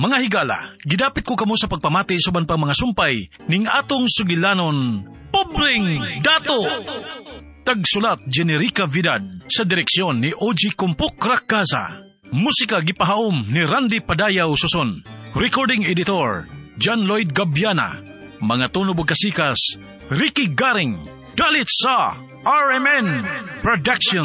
mga higala, gidapit ko kamo sa pagpamati suban pa mga sumpay ning atong sugilanon, Pobreng Dato! Tagsulat Generica Vidad, sa direksyon ni OG Kumpok Rakaza. Musika gipahaom ni Randy Padayaw Suson. Recording editor John Lloyd Gabiana. Mga tunog ug kasikas Ricky Garing. Dalit sa RMN Production.